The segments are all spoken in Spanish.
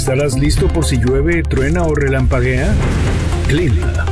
¿Estarás listo por si llueve, truena o relampaguea? Clima.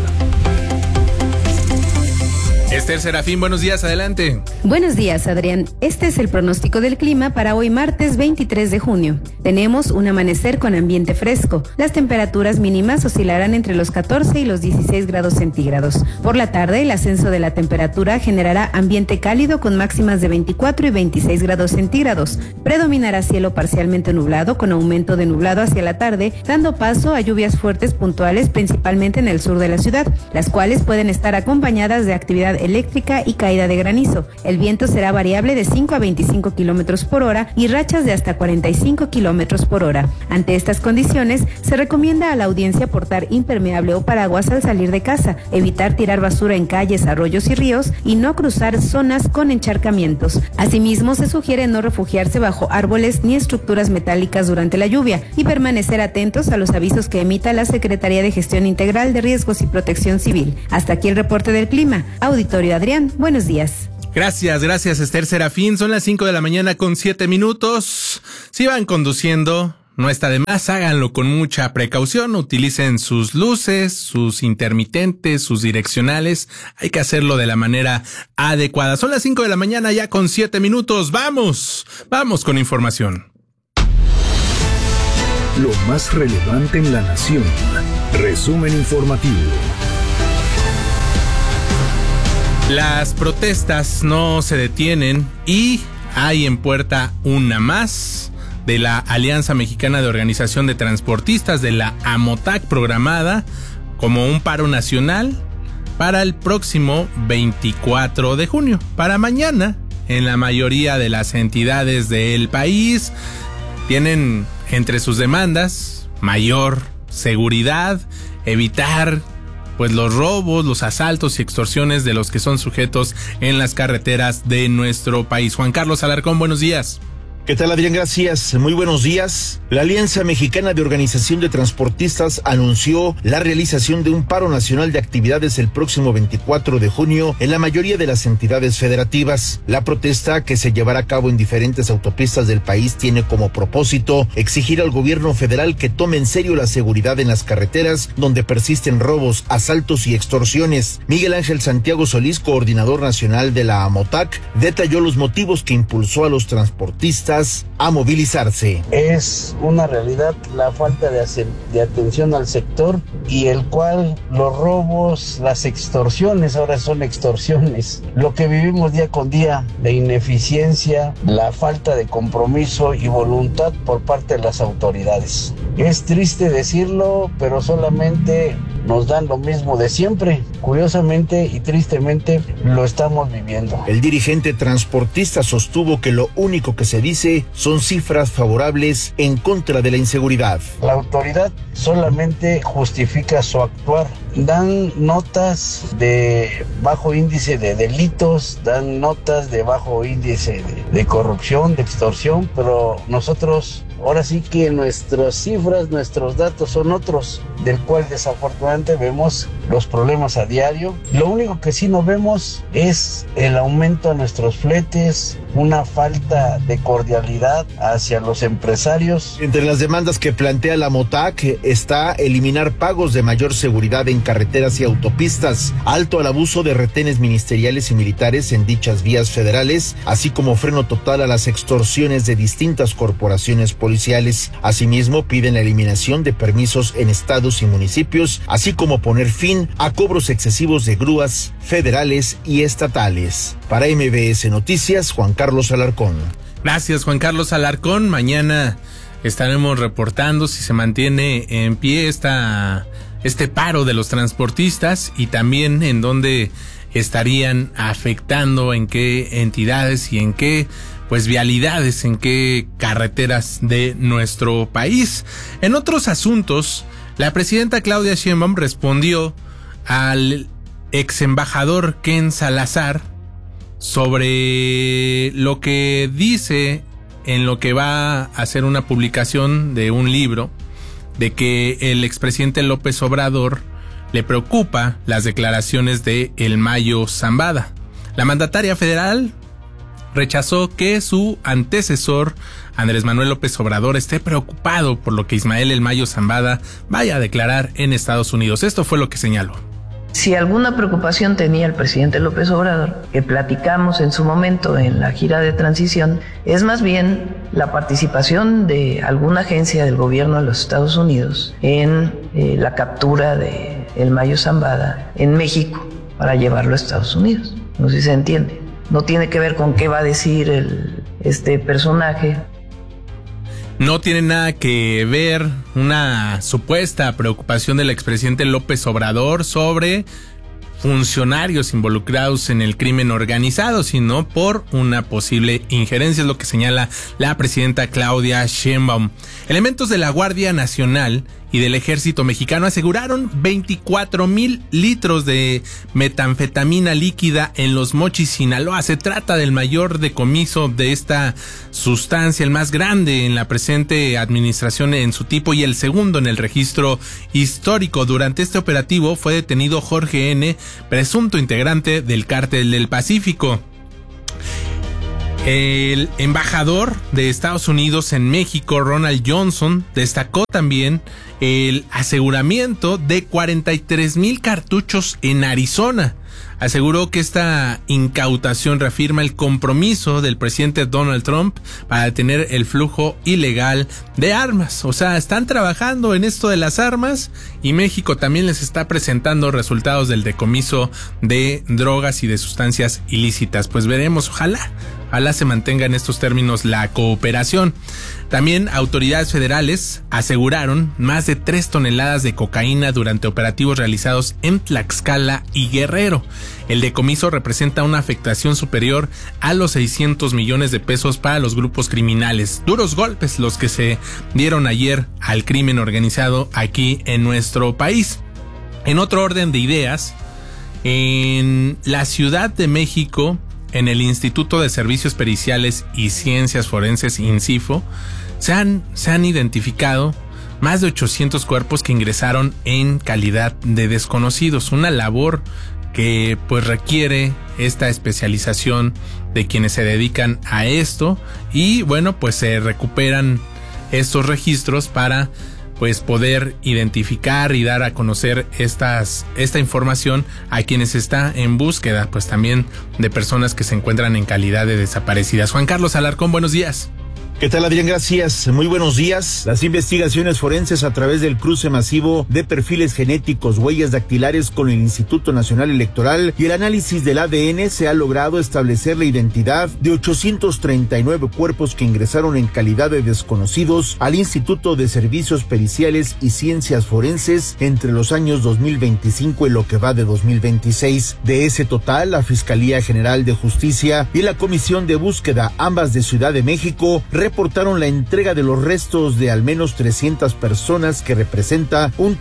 Esther Serafín, buenos días, adelante. Buenos días, Adrián. Este es el pronóstico del clima para hoy martes 23 de junio. Tenemos un amanecer con ambiente fresco. Las temperaturas mínimas oscilarán entre los 14 y los 16 grados centígrados. Por la tarde, el ascenso de la temperatura generará ambiente cálido con máximas de 24 y 26 grados centígrados. Predominará cielo parcialmente nublado con aumento de nublado hacia la tarde, dando paso a lluvias fuertes puntuales principalmente en el sur de la ciudad, las cuales pueden estar acompañadas de actividad eléctrica y caída de granizo. El viento será variable de 5 a 25 kilómetros por hora y rachas de hasta 45 kilómetros por hora. Ante estas condiciones, se recomienda a la audiencia portar impermeable o paraguas al salir de casa, evitar tirar basura en calles, arroyos y ríos y no cruzar zonas con encharcamientos. Asimismo, se sugiere no refugiarse bajo árboles ni estructuras metálicas durante la lluvia y permanecer atentos a los avisos que emita la Secretaría de Gestión Integral de Riesgos y Protección Civil. Hasta aquí el reporte del clima. Auditorio Adrián, buenos días. Gracias, Esther Serafín. Son las 5 de la mañana con 7 minutos. Si van conduciendo, no está de más, háganlo con mucha precaución, utilicen sus luces, sus intermitentes, sus direccionales. Hay que hacerlo de la manera adecuada. Son las 5 de la mañana ya con 7 minutos. Vamos con información. Lo más relevante en la nación. Resumen informativo. Las protestas no se detienen y hay en puerta una más de la Alianza Mexicana de Organización de Transportistas, de la AMOTAC, programada como un paro nacional para el próximo 24 de junio. Para mañana, en la mayoría de las entidades del país, tienen entre sus demandas mayor seguridad, evitar pues los robos, los asaltos y extorsiones de los que son sujetos en las carreteras de nuestro país. Juan Carlos Alarcón, buenos días. ¿Qué tal, Adrián? Gracias. Muy buenos días. La Alianza Mexicana de Organización de Transportistas anunció la realización de un paro nacional de actividades el próximo 24 de junio en la mayoría de las entidades federativas. La protesta, que se llevará a cabo en diferentes autopistas del país, tiene como propósito exigir al gobierno federal que tome en serio la seguridad en las carreteras donde persisten robos, asaltos y extorsiones. Miguel Ángel Santiago Solís, coordinador nacional de la AMOTAC, detalló los motivos que impulsó a los transportistas a movilizarse. Es una realidad la falta de atención al sector y el cual los robos, las extorsiones, ahora son extorsiones, lo que vivimos día con día de ineficiencia, la falta de compromiso y voluntad por parte de las autoridades. Es triste decirlo, pero solamente nos dan lo mismo de siempre. Curiosamente y tristemente lo estamos viviendo. El dirigente transportista sostuvo que lo único que se dice son cifras favorables en contra de la inseguridad. La autoridad solamente justifica su actuar. Dan notas de bajo índice de delitos, dan notas de bajo índice de corrupción, de extorsión, pero nosotros ahora sí que nuestras cifras, nuestros datos son otros, del cual desafortunadamente vemos los problemas a diario. Lo único que sí no vemos es el aumento a nuestros fletes, una falta de cordialidad hacia los empresarios. Entre las demandas que plantea la AMOTAC está eliminar pagos de mayor seguridad en carreteras y autopistas, alto al abuso de retenes ministeriales y militares en dichas vías federales, así como freno total a las extorsiones de distintas corporaciones policiales. Asimismo, piden la eliminación de permisos en estados y municipios, así como poner fin a cobros excesivos de grúas federales y estatales. Para MBS Noticias, Juan Carlos Alarcón. Gracias, Juan Carlos Alarcón. Mañana estaremos reportando si se mantiene en pie este paro de los transportistas y también en dónde estarían afectando, en qué entidades y en qué vialidades, en qué carreteras de nuestro país. En otros asuntos, la presidenta Claudia Sheinbaum respondió al ex embajador Ken Salazar sobre lo que dice en lo que va a hacer una publicación de un libro, de que el expresidente López Obrador le preocupa las declaraciones de El Mayo Zambada. La mandataria federal rechazó que su antecesor, Andrés Manuel López Obrador, esté preocupado por lo que Ismael El Mayo Zambada vaya a declarar en Estados Unidos. Esto fue lo que señaló. Si alguna preocupación tenía el presidente López Obrador, que platicamos en su momento en la gira de transición, es más bien la participación de alguna agencia del gobierno de los Estados Unidos en la captura de El Mayo Zambada en México para llevarlo a Estados Unidos. No sé si se entiende. No tiene que ver con qué va a decir este personaje. No tiene nada que ver una supuesta preocupación del expresidente López Obrador sobre funcionarios involucrados en el crimen organizado, sino por una posible injerencia, es lo que señala la presidenta Claudia Sheinbaum. Elementos de la Guardia Nacional y del Ejército Mexicano aseguraron 24,000 litros de metanfetamina líquida en Los Mochis, Sinaloa. Se trata del mayor decomiso de esta sustancia, el más grande en la presente administración en su tipo y el segundo en el registro histórico. Durante este operativo fue detenido Jorge N., presunto integrante del Cártel del Pacífico. El embajador de Estados Unidos en México, Ronald Johnson, destacó también el aseguramiento de 43,000 cartuchos en Arizona. Aseguró que esta incautación reafirma el compromiso del presidente Donald Trump para detener el flujo ilegal de armas. O sea, están trabajando en esto de las armas y México también les está presentando resultados del decomiso de drogas y de sustancias ilícitas. Pues veremos, ojalá se mantenga en estos términos la cooperación. También autoridades federales aseguraron más de 3 toneladas de cocaína durante operativos realizados en Tlaxcala y Guerrero. El decomiso representa una afectación superior a los 600 millones de pesos para los grupos criminales. Duros golpes los que se dieron ayer al crimen organizado aquí en nuestro país. En otro orden de ideas, en la Ciudad de México, en el Instituto de Servicios Periciales y Ciencias Forenses, INCIFO, se han identificado más de 800 cuerpos que ingresaron en calidad de desconocidos. Una labor que pues requiere esta especialización de quienes se dedican a esto y bueno, pues se recuperan estos registros para pues poder identificar y dar a conocer esta información a quienes está en búsqueda, pues también de personas que se encuentran en calidad de desaparecidas. Juan Carlos Alarcón, buenos días. ¿Qué tal, Adrián? Gracias. Muy buenos días. Las investigaciones forenses a través del cruce masivo de perfiles genéticos, huellas dactilares con el Instituto Nacional Electoral y el análisis del ADN se ha logrado establecer la identidad de 839 cuerpos que ingresaron en calidad de desconocidos al Instituto de Servicios Periciales y Ciencias Forenses entre los años 2025 y lo que va de 2026. De ese total, la Fiscalía General de Justicia y la Comisión de Búsqueda, ambas de Ciudad de México, reportaron la entrega de los restos de al menos 300 personas, que representa un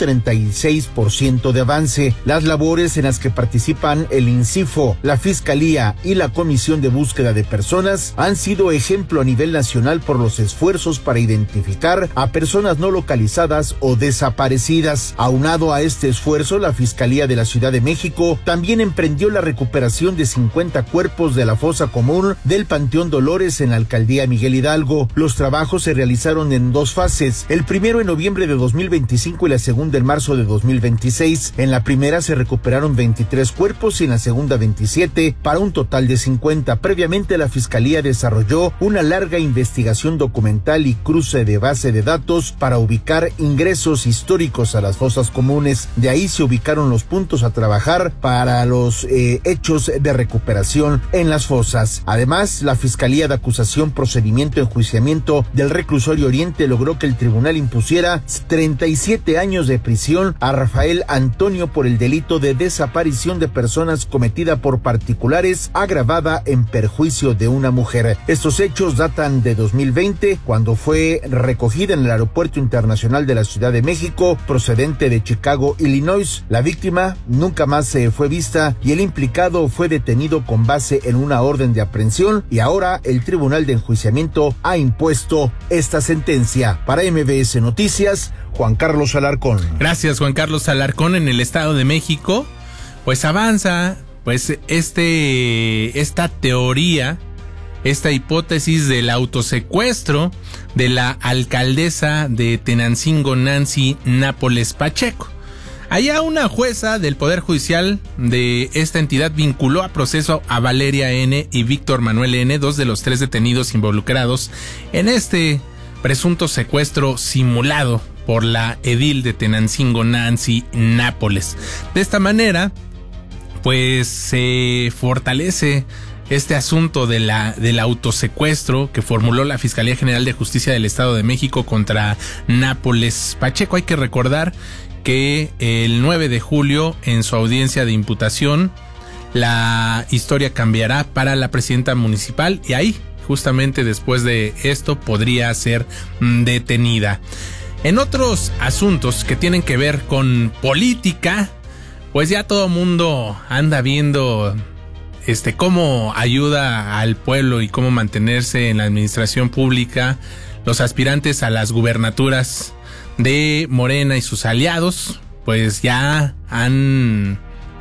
36% de avance. Las labores en las que participan el INCIFO, la Fiscalía y la Comisión de Búsqueda de Personas han sido ejemplo a nivel nacional por los esfuerzos para identificar a personas no localizadas o desaparecidas. Aunado a este esfuerzo, la Fiscalía de la Ciudad de México también emprendió la recuperación de 50 cuerpos de la fosa común del Panteón Dolores en la alcaldía Miguel Hidalgo. Los trabajos se realizaron en 2 fases, el primero en noviembre de 2025 y la segunda en marzo de 2026. En la primera se recuperaron 23 cuerpos y en la segunda 27, para un total de 50. Previamente, la Fiscalía desarrolló una larga investigación documental y cruce de base de datos para ubicar ingresos históricos a las fosas comunes. De ahí se ubicaron los puntos a trabajar para los hechos de recuperación en las fosas. Además, la Fiscalía de Acusación, Procedimiento, Enjuiciamiento del Reclusorio Oriente logró que el tribunal impusiera 37 años de prisión a Rafael Antonio por el delito de desaparición de personas cometida por particulares agravada en perjuicio de una mujer. Estos hechos datan de 2020, cuando fue recogida en el Aeropuerto Internacional de la Ciudad de México, procedente de Chicago, Illinois. La víctima nunca más se fue vista y el implicado fue detenido con base en una orden de aprehensión y ahora el Tribunal de Enjuiciamiento ha impuesto esta sentencia. Para MBS Noticias, Juan Carlos Alarcón. Gracias, Juan Carlos Alarcón. En el Estado de México, pues avanza esta teoría esta hipótesis del autosecuestro de la alcaldesa de Tenancingo, Nancy Nápoles Pacheco. Allá una jueza del Poder Judicial de esta entidad vinculó a proceso a Valeria N. y Víctor Manuel N., 2 de los 3 detenidos involucrados en este presunto secuestro simulado por la edil de Tenancingo, Nancy Nápoles. De esta manera, pues se fortalece este asunto del autosecuestro que formuló la Fiscalía General de Justicia del Estado de México contra Nápoles Pacheco. Hay que recordar que el 9 de julio, en su audiencia de imputación, la historia cambiará para la presidenta municipal y ahí, justamente después de esto, podría ser detenida. En otros asuntos que tienen que ver con política, pues ya todo mundo anda viendo cómo ayuda al pueblo y cómo mantenerse en la administración pública los aspirantes a las gubernaturas de Morena y sus aliados. Pues ya han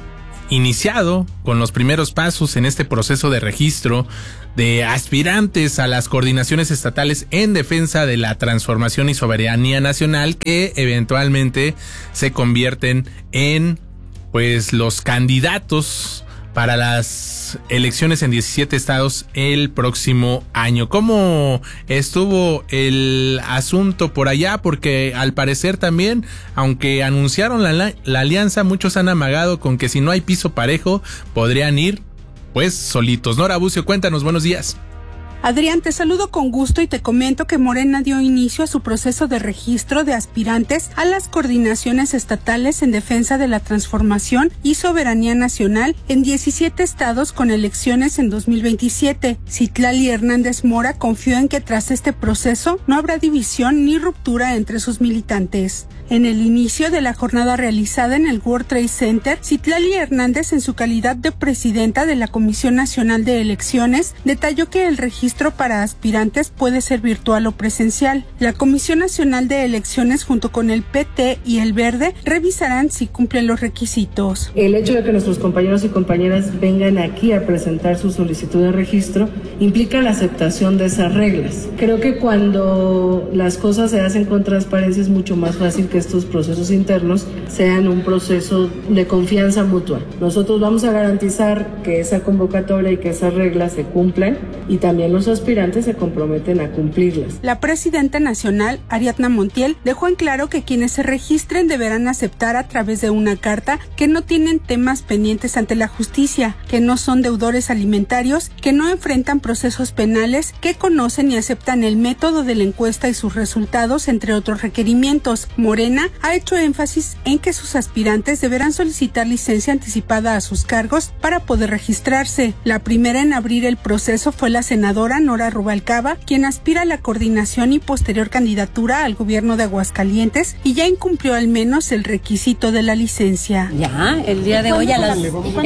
iniciado con los primeros pasos en este proceso de registro de aspirantes a las coordinaciones estatales en defensa de la transformación y soberanía nacional, que eventualmente se convierten en pues los candidatos para las elecciones en 17 estados el próximo año. ¿Cómo estuvo el asunto por allá? Porque al parecer también, aunque anunciaron la alianza, muchos han amagado con que si no hay piso parejo, podrían ir pues solitos. Nora Bucio, cuéntanos, buenos días. Adrián, te saludo con gusto y te comento que Morena dio inicio a su proceso de registro de aspirantes a las coordinaciones estatales en defensa de la transformación y soberanía nacional en 17 estados con elecciones en 2027. Citlali Hernández Mora confió en que tras este proceso no habrá división ni ruptura entre sus militantes. En el inicio de la jornada realizada en el World Trade Center, Citlali Hernández, en su calidad de presidenta de la Comisión Nacional de Elecciones, detalló que el registro para aspirantes puede ser virtual o presencial. La Comisión Nacional de Elecciones, junto con el PT y el Verde, revisarán si cumplen los requisitos. El hecho de que nuestros compañeros y compañeras vengan aquí a presentar su solicitud de registro implica la aceptación de esas reglas. Creo que cuando las cosas se hacen con transparencia es mucho más fácil que estos procesos internos sean un proceso de confianza mutua. Nosotros vamos a garantizar que esa convocatoria y que esas reglas se cumplan y también los aspirantes se comprometen a cumplirlas. La presidenta nacional, Ariadna Montiel, dejó en claro que quienes se registren deberán aceptar a través de una carta que no tienen temas pendientes ante la justicia, que no son deudores alimentarios, que no enfrentan procesos penales, que conocen y aceptan el método de la encuesta y sus resultados, entre otros requerimientos. Morena ha hecho énfasis en que sus aspirantes deberán solicitar licencia anticipada a sus cargos para poder registrarse. La primera en abrir el proceso fue la senadora Nora Rubalcaba, quien aspira a la coordinación y posterior candidatura al gobierno de Aguascalientes y ya incumplió al menos el requisito de la licencia. Ya, el día de hoy a las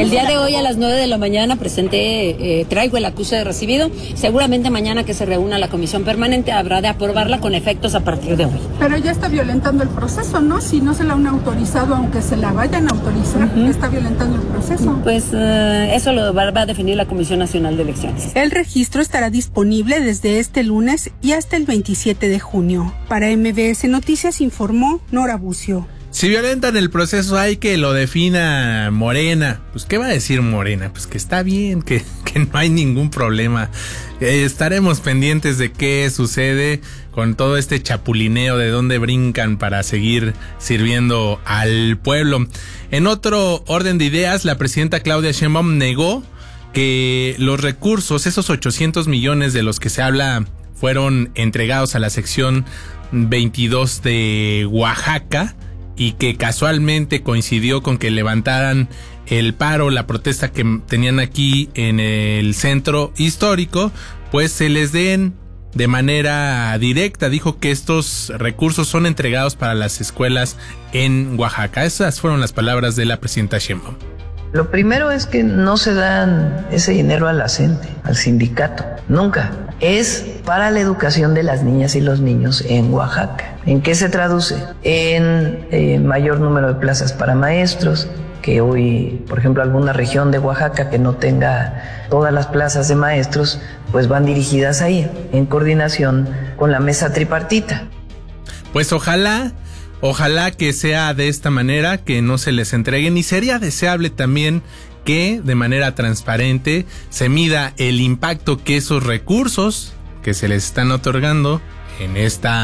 9 de la mañana traigo el acuse de recibido. Seguramente mañana que se reúna la comisión permanente habrá de aprobarla con efectos a partir de hoy. Pero ya está violentando el proceso, ¿no? Si no se la han autorizado, aunque se la vayan a autorizar, está violentando el proceso. Pues eso lo va a definir la Comisión Nacional de Elecciones. El registro estará disponible desde este lunes y hasta el 27 de junio. Para MBS Noticias informó Nora Bucio. Si violentan el proceso, hay que lo defina Morena. Pues, ¿qué va a decir Morena? Pues que está bien, que no hay ningún problema. Estaremos pendientes de qué sucede con todo este chapulineo, de dónde brincan para seguir sirviendo al pueblo. En otro orden de ideas, la presidenta Claudia Sheinbaum negó que los recursos, esos 800 millones de los que se habla, fueron entregados a la sección 22 de Oaxaca y que casualmente coincidió con que levantaran el paro, la protesta que tenían aquí en el centro histórico, pues se les den de manera directa. Dijo que estos recursos son entregados para las escuelas en Oaxaca. Esas fueron las palabras de la presidenta Sheinbaum. Lo primero es que no se dan ese dinero a la gente, al sindicato, nunca. Es para la educación de las niñas y los niños en Oaxaca. ¿En qué se traduce? En mayor número de plazas para maestros, que hoy, por ejemplo, alguna región de Oaxaca que no tenga todas las plazas de maestros, pues van dirigidas ahí, en coordinación con la mesa tripartita. Pues ojalá que sea de esta manera, que no se les entreguen, y sería deseable también que de manera transparente se mida el impacto que esos recursos que se les están otorgando en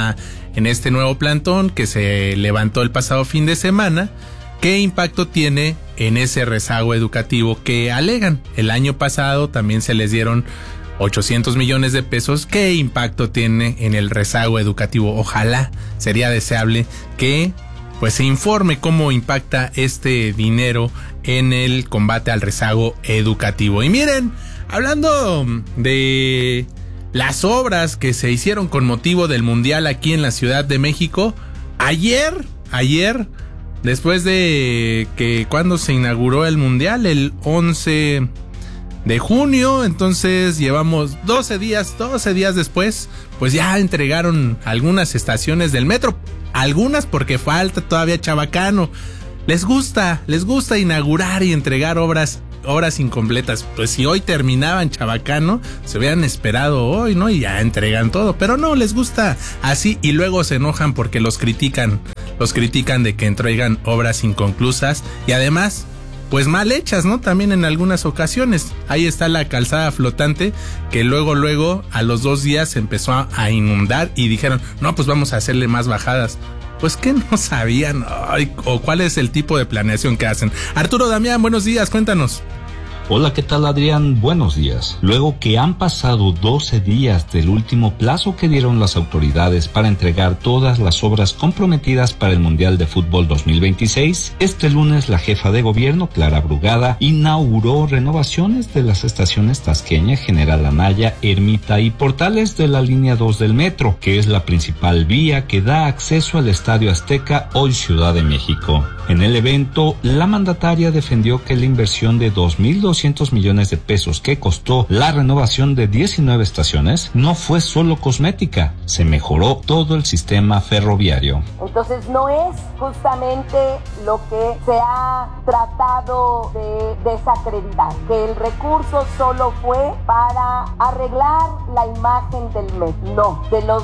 este nuevo plantón que se levantó el pasado fin de semana, qué impacto tiene en ese rezago educativo que alegan. El año pasado también se les dieron 800 millones de pesos. ¿Qué impacto tiene en el rezago educativo? Ojalá, sería deseable que pues se informe cómo impacta este dinero en el combate al rezago educativo. Y miren, hablando de las obras que se hicieron con motivo del Mundial aquí en la Ciudad de México, ayer, después de que cuando se inauguró el Mundial, el 11 de junio, entonces llevamos 12 días después, pues ya entregaron algunas estaciones del metro, algunas porque falta todavía Chabacano. Les gusta inaugurar y entregar obras incompletas. Pues si hoy terminaban Chabacano, se hubieran esperado hoy, ¿no? Y ya entregan todo, pero no, les gusta así y luego se enojan porque los critican de que entregan obras inconclusas y además pues mal hechas, ¿no? También en algunas ocasiones. Ahí está la calzada flotante que luego a los 2 días se empezó a inundar y dijeron, no, pues vamos a hacerle más bajadas. Pues que no sabían, o cuál es el tipo de planeación que hacen. Arturo Damián, buenos días, cuéntanos. Hola, ¿qué tal, Adrián? Buenos días. Luego que han pasado 12 días del último plazo que dieron las autoridades para entregar todas las obras comprometidas para el Mundial de Fútbol 2026, este lunes la jefa de gobierno, Clara Brugada, inauguró renovaciones de las estaciones Tasqueña, General Anaya, Ermita y Portales de la línea 2 del metro, que es la principal vía que da acceso al Estadio Azteca, hoy Ciudad de México. En el evento, la mandataria defendió que la inversión de 2.200 millones de pesos que costó la renovación de 19 estaciones no fue solo cosmética, se mejoró todo el sistema ferroviario. Entonces no es justamente lo que se ha tratado de desacreditar, que el recurso solo fue para arreglar la imagen del metro. No, de los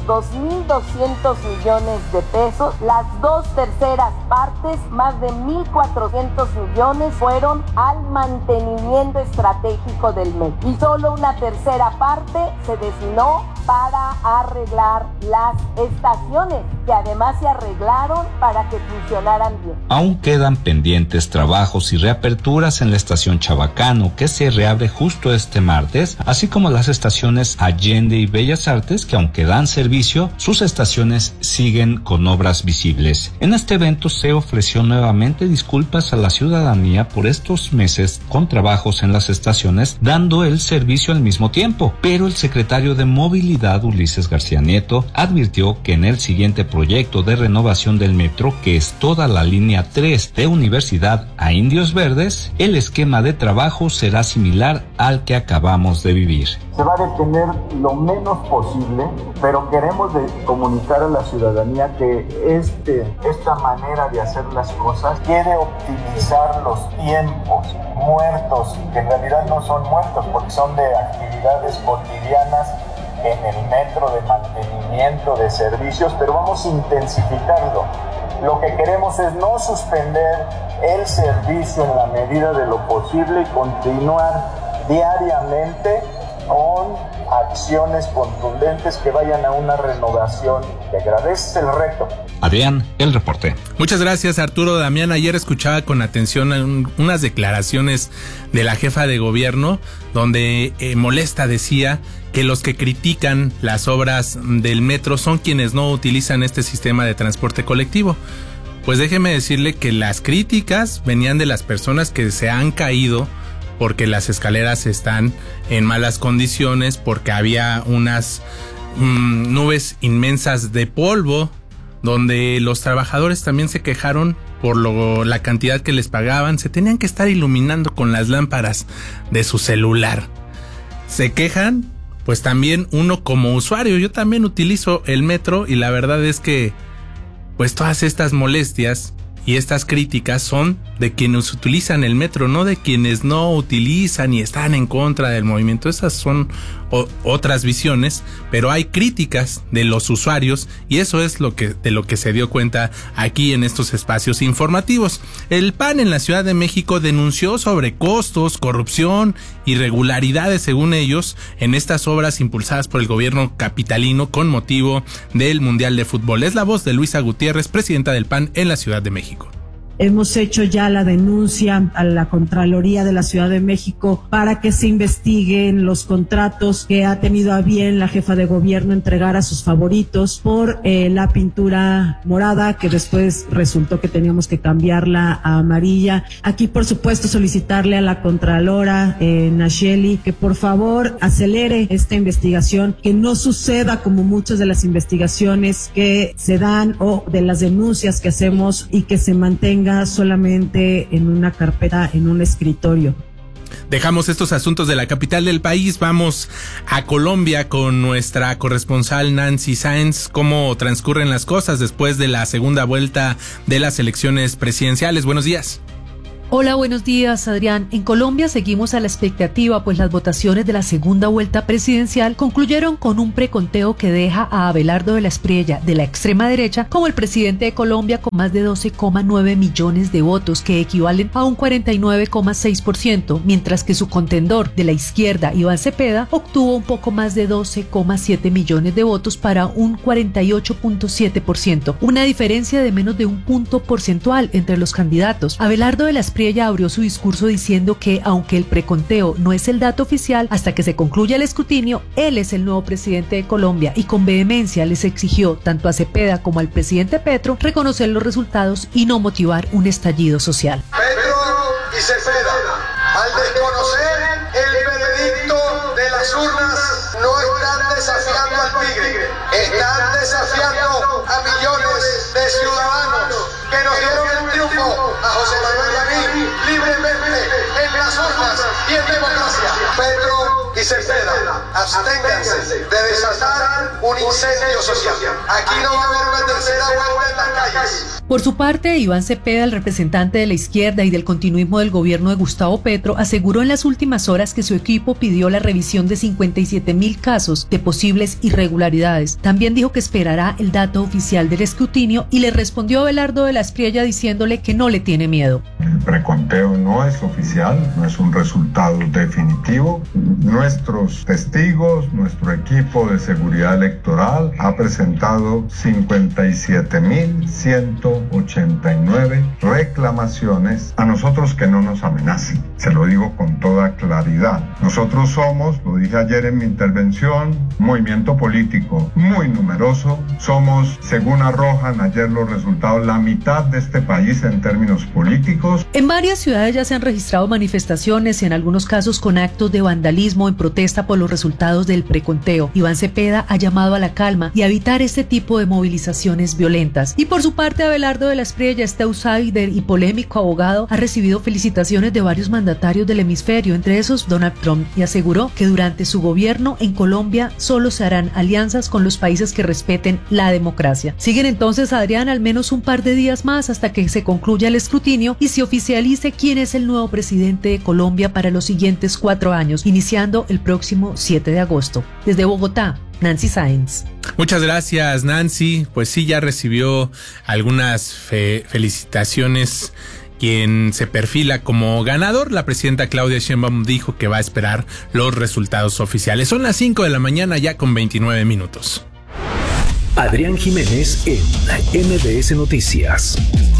2.200 millones de pesos, las 2/3 partes, más de 1.400 millones, fueron al mantenimiento estratégico del metro y solo una 1/3 parte se destinó para arreglar las estaciones, que además se arreglaron para que funcionaran bien. Aún quedan pendientes trabajos y reaperturas en la estación Chabacano, que se reabre justo este martes, así como las estaciones Allende y Bellas Artes, que aunque dan servicio, sus estaciones siguen con obras visibles. En este evento se ofreció nuevamente disculpas a la ciudadanía por estos meses con trabajos en las estaciones, dando el servicio al mismo tiempo, pero el secretario de Movilidad, Ulises García Nieto, advirtió que en el siguiente proyecto de renovación del metro, que es toda la línea 3 de Universidad a Indios Verdes, el esquema de trabajo será similar al que acabamos de vivir. Se va a detener lo menos posible, pero queremos comunicar a la ciudadanía que esta manera de hacer las cosas quiere optimizar los tiempos muertos, que en realidad no son muertos porque son de actividades cotidianas en el metro, de mantenimiento, de servicios, pero vamos a intensificarlo. Lo que queremos es no suspender el servicio en la medida de lo posible y continuar diariamente con acciones contundentes que vayan a una renovación íntegra. Ese es el reto. Adrián, el reporte. Muchas gracias, Arturo Damián. Ayer escuchaba con atención unas declaraciones de la jefa de gobierno donde molesta decía que los que critican las obras del metro son quienes no utilizan este sistema de transporte colectivo. Pues déjeme decirle que las críticas venían de las personas que se han caído porque las escaleras están en malas condiciones, porque había unas nubes inmensas de polvo, donde los trabajadores también se quejaron por la cantidad que les pagaban. Se tenían que estar iluminando con las lámparas de su celular. Se quejan, pues también uno como usuario. Yo también utilizo el metro y la verdad es que pues todas estas molestias y estas críticas son de quienes utilizan el metro, no de quienes no utilizan y están en contra del movimiento. Esas son otras visiones, pero hay críticas de los usuarios y eso es de lo que se dio cuenta aquí en estos espacios informativos. El PAN en la Ciudad de México denunció sobre costos, corrupción, irregularidades según ellos en estas obras impulsadas por el gobierno capitalino con motivo del Mundial de Fútbol. Es la voz de Luisa Gutiérrez, presidenta del PAN en la Ciudad de México. Hemos hecho ya la denuncia a la Contraloría de la Ciudad de México para que se investiguen los contratos que ha tenido a bien la jefa de gobierno entregar a sus favoritos por la pintura morada, que después resultó que teníamos que cambiarla a amarilla. Aquí, por supuesto, solicitarle a la Contralora Nacheli que por favor acelere esta investigación, que no suceda como muchas de las investigaciones que se dan o de las denuncias que hacemos y que se mantenga solamente en una carpeta, en un escritorio. Dejamos estos asuntos de la capital del país, vamos a Colombia con nuestra corresponsal Nancy Sáenz. ¿Cómo transcurren las cosas después de la segunda vuelta de las elecciones presidenciales? Buenos días. Hola, buenos días, Adrián. En Colombia seguimos a la expectativa, pues las votaciones de la segunda vuelta presidencial concluyeron con un preconteo que deja a Abelardo de la Espriella, de la extrema derecha, como el presidente de Colombia con más de 12,9 millones de votos, que equivalen a un 49,6%, mientras que su contendor de la izquierda, Iván Cepeda, obtuvo un poco más de 12,7 millones de votos para un 48,7%, una diferencia de menos de un punto porcentual entre los candidatos. Abelardo de la Espriella abrió su discurso diciendo que, aunque el preconteo no es el dato oficial, hasta que se concluya el escrutinio, él es el nuevo presidente de Colombia y con vehemencia les exigió tanto a Cepeda como al presidente Petro reconocer los resultados y no motivar un estallido social. Petro y Cepeda, al desconocer el veredicto de las urnas, no están desafiando al tigre, están desafiando a millones de ciudadanos que nos dieron el triunfo a José Manuel y a mí libremente en las urnas y en democracia. Petro y Cepeda, absténganse de desatar un incendio social. Aquí no va a haber una tercera vuelta en las calles. Por su parte, Iván Cepeda, el representante de la izquierda y del continuismo del gobierno de Gustavo Petro, aseguró en las últimas horas que su equipo pidió la revisión de 57,000 casos de posibles irregularidades. También dijo que esperará el dato oficial del escrutinio y le respondió a Abelardo de la Espriella diciéndole que no le tiene miedo. El preconteo no es oficial, no es un resultado definitivo. Nuestros testigos, nuestro equipo de seguridad electoral ha presentado 57,189 reclamaciones. A nosotros que no nos amenacen, se lo digo con toda claridad. Nosotros somos, lo dije ayer en mi intervención, un movimiento político muy numeroso. Somos, según arrojan ayer los resultados, la mitad de este país en términos políticos. En varias ciudades ya se han registrado manifestaciones, en algunos casos con actos de vandalismo en protesta por los resultados del preconteo. Iván Cepeda ha llamado a la calma y a evitar este tipo de movilizaciones violentas. Y por su parte, Abelardo de la Espriella, este outsider y polémico abogado, ha recibido felicitaciones de varios mandatarios del hemisferio, entre esos Donald Trump, y aseguró que durante su gobierno en Colombia solo se harán alianzas con los países que respeten la democracia. Siguen entonces, Adrián, al menos un par de días más hasta que se concluya el escrutinio y se oficialice quién es el nuevo presidente de Colombia para los siguientes 4 años, iniciando el próximo 7 de agosto. Desde Bogotá, Nancy Sáenz. Muchas gracias, Nancy. Pues sí, ya recibió algunas felicitaciones quien se perfila como ganador. La presidenta Claudia Sheinbaum dijo que va a esperar los resultados oficiales. Son las 5 de la mañana ya con 29 minutos. Adrián Jiménez en MBS Noticias.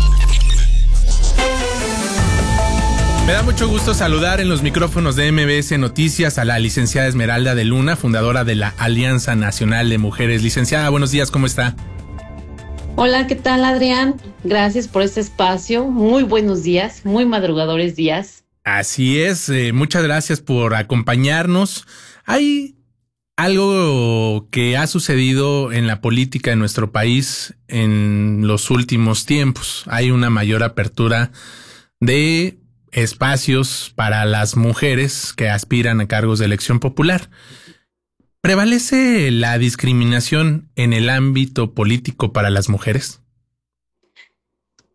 Me da mucho gusto saludar en los micrófonos de MBS Noticias a la licenciada Esmeralda de Luna, fundadora de la Alianza Nacional de Mujeres. Licenciada, buenos días, ¿cómo está? Hola, ¿qué tal, Adrián? Gracias por este espacio. Muy buenos días, muy madrugadores días. Así es, muchas gracias por acompañarnos. Hay algo que ha sucedido en la política de nuestro país en los últimos tiempos. Hay una mayor apertura de espacios para las mujeres que aspiran a cargos de elección popular. ¿Prevalece la discriminación en el ámbito político para las mujeres?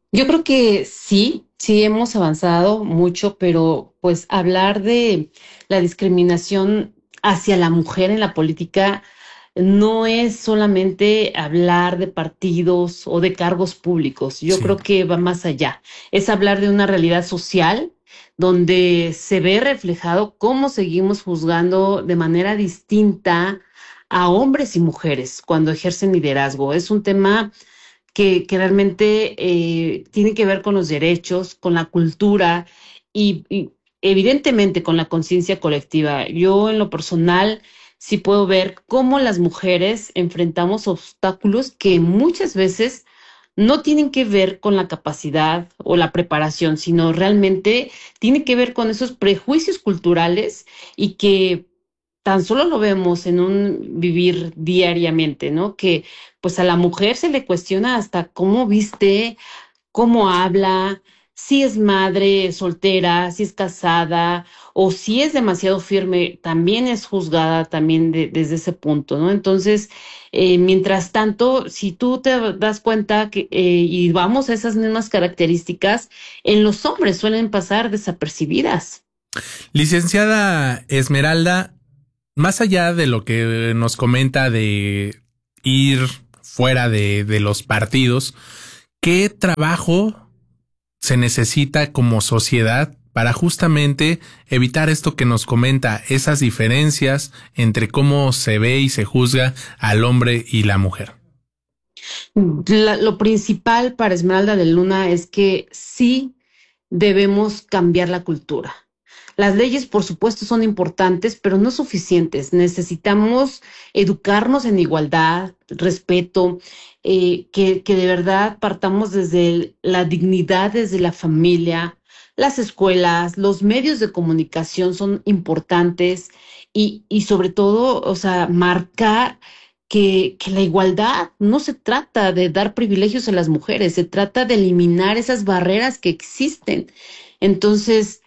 Yo creo que sí hemos avanzado mucho, pero pues hablar de la discriminación hacia la mujer en la política no es solamente hablar de partidos o de cargos públicos. Yo creo que va más allá. Es hablar de una realidad social donde se ve reflejado cómo seguimos juzgando de manera distinta a hombres y mujeres cuando ejercen liderazgo. Es un tema que realmente tiene que ver con los derechos, con la cultura y evidentemente con la conciencia colectiva. Yo en lo personal sí puedo ver cómo las mujeres enfrentamos obstáculos que muchas veces no tienen que ver con la capacidad o la preparación, sino realmente tiene que ver con esos prejuicios culturales y que tan solo lo vemos en un vivir diariamente, ¿no? Que pues a la mujer se le cuestiona hasta cómo viste, cómo habla, si es madre soltera, si es casada o si es demasiado firme, también es juzgada también desde ese punto, ¿no? Entonces, mientras tanto, si tú te das cuenta que y vamos a esas mismas características, en los hombres suelen pasar desapercibidas. Licenciada Esmeralda, más allá de lo que nos comenta de ir fuera de los partidos, ¿qué trabajo se necesita como sociedad para justamente evitar esto que nos comenta, esas diferencias entre cómo se ve y se juzga al hombre y la mujer? Lo principal para Esmeralda de Luna es que sí debemos cambiar la cultura. Las leyes, por supuesto, son importantes, pero no suficientes. Necesitamos educarnos en igualdad, respeto, que de verdad partamos desde la dignidad, desde la familia. Las escuelas, los medios de comunicación son importantes y sobre todo, o sea, marcar que la igualdad no se trata de dar privilegios a las mujeres, se trata de eliminar esas barreras que existen. Entonces,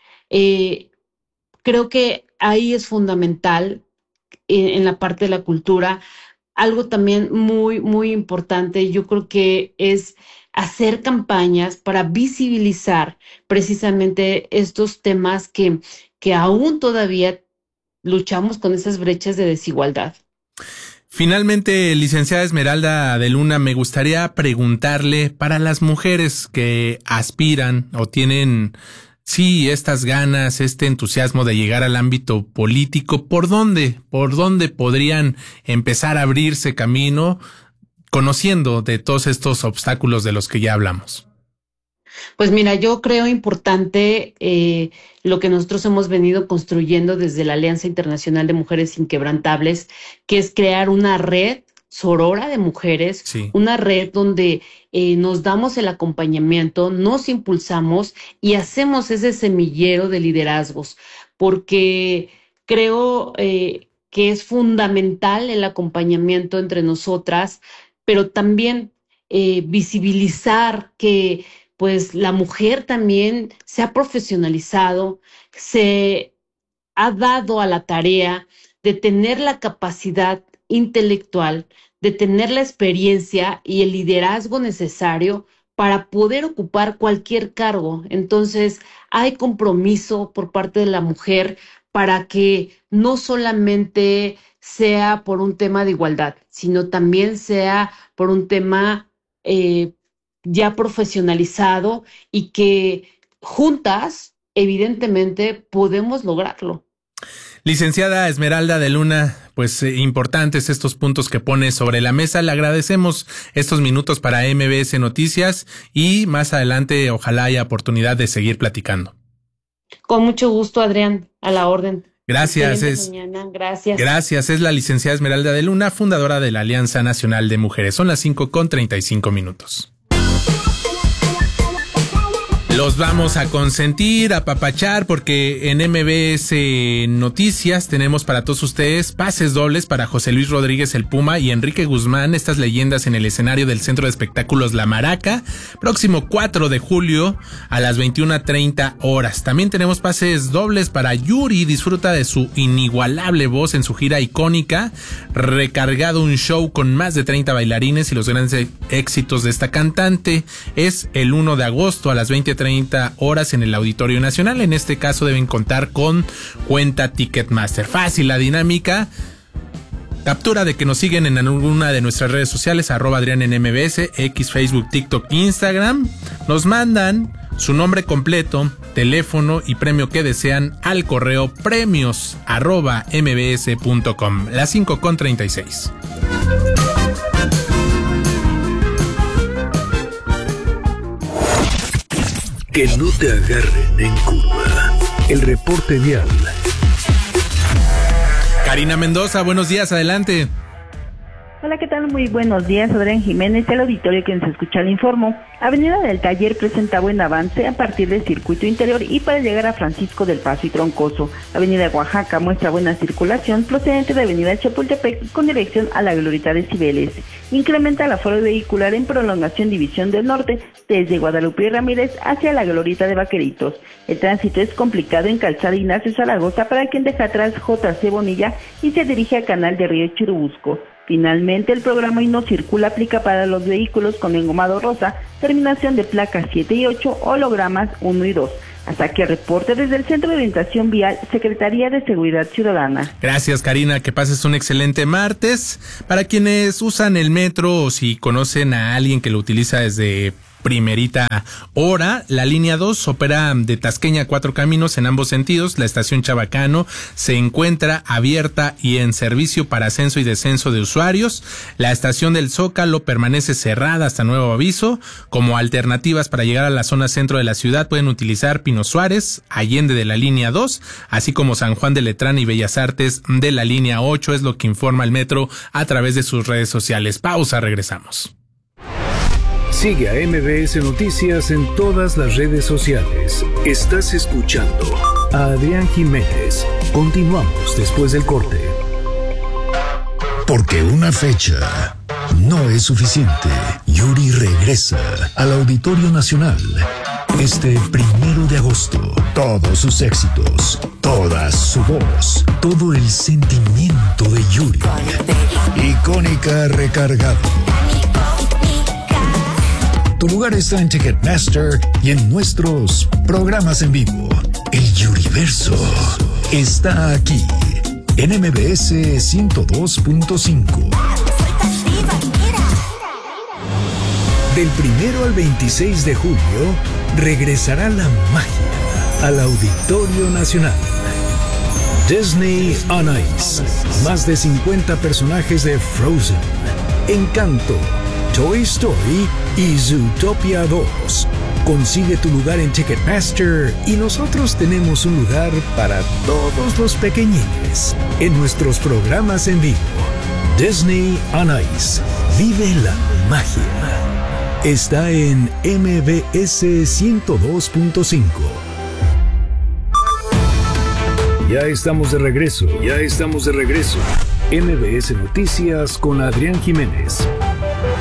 creo que ahí es fundamental en la parte de la cultura. Algo también muy, muy importante, yo creo que es hacer campañas para visibilizar precisamente estos temas que aún todavía luchamos con esas brechas de desigualdad. Finalmente, licenciada Esmeralda de Luna, me gustaría preguntarle para las mujeres que aspiran o tienen estas ganas, este entusiasmo de llegar al ámbito político, ¿por dónde podrían empezar a abrirse camino conociendo de todos estos obstáculos de los que ya hablamos? Pues mira, yo creo importante lo que nosotros hemos venido construyendo desde la Alianza Internacional de Mujeres Inquebrantables, que es crear una red sorora de mujeres, una red donde nos damos el acompañamiento, nos impulsamos y hacemos ese semillero de liderazgos, porque creo que es fundamental el acompañamiento entre nosotras, pero también visibilizar que pues la mujer también se ha profesionalizado, se ha dado a la tarea de tener la capacidad intelectual, de tener la experiencia y el liderazgo necesario para poder ocupar cualquier cargo. Entonces, hay compromiso por parte de la mujer para que no solamente sea por un tema de igualdad, sino también sea por un tema ya profesionalizado y que juntas, evidentemente, podemos lograrlo. Licenciada Esmeralda de Luna, pues importantes estos puntos que pone sobre la mesa. Le agradecemos estos minutos para MBS Noticias y más adelante ojalá haya oportunidad de seguir platicando. Con mucho gusto, Adrián, a la orden. Gracias. Gracias. Gracias. Es la licenciada Esmeralda de Luna, fundadora de la Alianza Nacional de Mujeres. Son las 5:35. Los vamos a consentir, a apapachar, porque en MBS Noticias tenemos para todos ustedes pases dobles para José Luis Rodríguez el Puma y Enrique Guzmán, estas leyendas en el escenario del Centro de Espectáculos La Maraca, próximo 4 de julio a las 21:30 horas. También tenemos pases dobles para Yuri, disfruta de su inigualable voz en su gira icónica, recargado un show con más de 30 bailarines y los grandes éxitos de esta cantante. Es el 1 de agosto a las 20:30 horas en el Auditorio Nacional. En este caso deben contar con cuenta Ticketmaster. Fácil la dinámica. Captura de que nos siguen en alguna de nuestras redes sociales, @Adrián en MBS, X, Facebook, TikTok, Instagram. Nos mandan su nombre completo, teléfono y premio que desean al correo premios@mbs.com. Las 5:36. Que no te agarren en curva. El reporte vial. Karina Mendoza, buenos días, adelante. Hola, ¿qué tal? Muy buenos días, Adrián Jiménez, el auditorio que nos escucha le informo. Avenida del Taller presenta buen avance a partir del circuito interior y para llegar a Francisco del Paso y Troncoso. Avenida Oaxaca muestra buena circulación procedente de Avenida Chapultepec con dirección a la Glorieta de Cibeles. Incrementa el aforo vehicular en prolongación División del Norte desde Guadalupe y Ramírez hacia la Glorieta de Vaqueritos. El tránsito es complicado en Calzada Ignacio Zaragoza para quien deja atrás JC Bonilla y se dirige a Canal de Río Churubusco. Finalmente, el programa Hoy No Circula aplica para los vehículos con engomado rosa, terminación de placas 7 y 8, hologramas 1 y 2. Hasta aquí el reporte desde el Centro de Orientación Vial, Secretaría de Seguridad Ciudadana. Gracias, Karina, que pases un excelente martes. Para quienes usan el metro o si conocen a alguien que lo utiliza desde primerita hora, la línea 2 opera de Tasqueña a 4 Caminos en ambos sentidos. La estación Chabacano se encuentra abierta y en servicio para ascenso y descenso de usuarios. La estación del Zócalo permanece cerrada hasta nuevo aviso. Como alternativas para llegar a la zona centro de la ciudad pueden utilizar Pino Suárez, Allende de la línea 2, así como San Juan de Letrán y Bellas Artes de la línea 8, es lo que informa el metro a través de sus redes sociales. Pausa, regresamos. Sigue a MBS Noticias en todas las redes sociales. Estás escuchando a Adrián Jiménez. Continuamos después del corte. Porque una fecha no es suficiente. Yuri regresa al Auditorio Nacional. Este 1 de agosto, todos sus éxitos, toda su voz, todo el sentimiento de Yuri. Icónica recargado. Tu lugar está en Ticketmaster y en nuestros programas en vivo. El Yuriverso está aquí en MBS 102.5. Del 1 al 26 de julio regresará la magia al Auditorio Nacional. Disney on Ice. Más de 50 personajes de Frozen, Encanto, Toy Story y Zootopia 2. Consigue tu lugar en Ticketmaster y nosotros tenemos un lugar para todos los pequeñines en nuestros programas en vivo. Disney on Ice. Vive la magia. Está en MBS 102.5. Ya estamos de regreso. MBS Noticias con Adrián Jiménez.